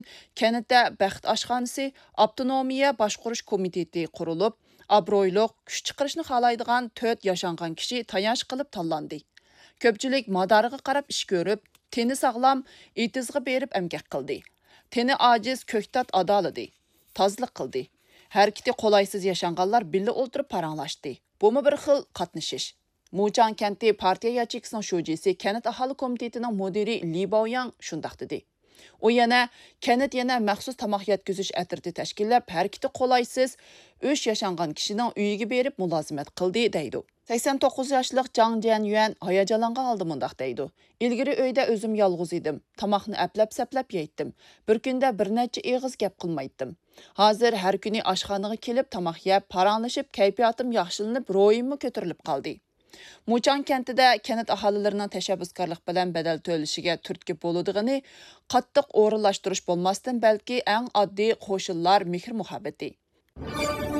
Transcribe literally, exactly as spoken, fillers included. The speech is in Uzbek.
Kənitdə Bəxt aşxanası Avtonomiya Başqurish Komiteti qurulub, abroyluq, kuch chiqarishni xohlaydigan to'rt yaşanğan kishi tayanch qilib tanlandi. Ko'pchilik madoriga qarab ish ko'rib, teni sog'lom, etizga berib emgak qildi. Teni ojiz ko'ktat adolidi, tozlik qildi. Harakati qolaysiz yaşanganlar birga o'ltirib paranglashdi. Bumi bir xil qatnashish. Muchan kenti partiya yachekisining shujisi Kanit aholi komitetining mudiri Li Baoyang shundaq dedi. O yana Kanit yana maxsus tamoq yetkazish atriti tashkillab, harakati qolaysiz uch yaşangan kishining uyiga berib mulozimat qildi deydi. sakson to'qqiz yoshlik Jang Jianyuan hayajonlangan holda mundaq deydi. Ilgari uyda o'zim yolg'iz edim. Tamoqni aplab-saplab yeytdim. Bir kunda bir necha eg'iz gap qilmaydim. Hozir har kuni oshxonaga kelib tamoq yeb, paranglashib, kayfiyatim yaxshilanib, ro'yimmi ko'tarilib qoldi. Muchan kentida Kanit aholilarining tashabbuskorlik bilan badal to'lashiga turtki bo'ladiganini qattiq o'rinlashtirish bo'lmasdan balki eng oddiy qo'shinlar mehr muhabbati.